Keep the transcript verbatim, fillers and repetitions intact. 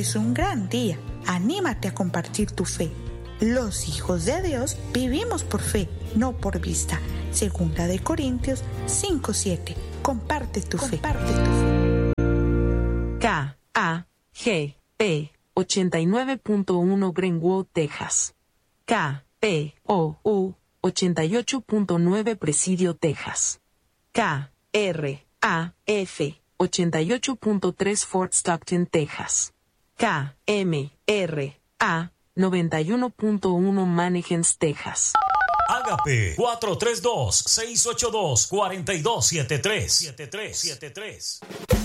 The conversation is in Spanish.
es un gran día. Anímate a compartir tu fe. Los hijos de Dios vivimos por fe, no por vista. Segunda de Corintios cinco siete. Comparte tu fe. Comparte tu fe. K A G P ochenta y nueve punto uno Greenwood, Texas. K P O U ochenta y ocho punto nueve Presidio, Texas. K R A F ochenta y ocho punto tres Fort Stockton, Texas. K M R A noventa y uno punto uno Mannequins, Texas. Ágape cuatro tres dos, seis ocho dos, cuatro dos siete tres.